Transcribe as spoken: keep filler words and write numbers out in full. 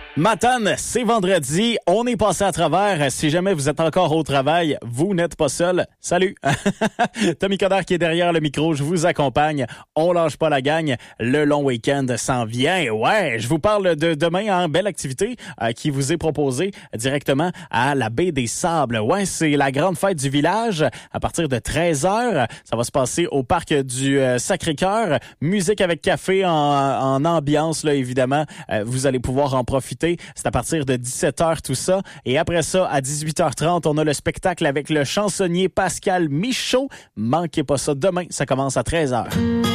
Matane, c'est vendredi, on est passé à travers. Si jamais vous êtes encore au travail, vous n'êtes pas seul. Salut! Tommy Coderre qui est derrière le micro, je vous accompagne. On lâche pas la gagne, le long week-end s'en vient. Ouais, je vous parle de demain en belle activité euh, qui vous est proposée directement à la baie des Sables. Ouais, c'est la grande fête du village à partir de treize heures. Ça va se passer au parc du euh, Sacré-Cœur. Musique avec café en, en ambiance, là, évidemment. Euh, vous allez pouvoir en profiter. C'est à partir de dix-sept heures tout ça. Et après ça, à dix-huit heures trente, on a le spectacle avec le chansonnier Pascal Michaud. Manquez pas ça. Demain, ça commence à treize heures.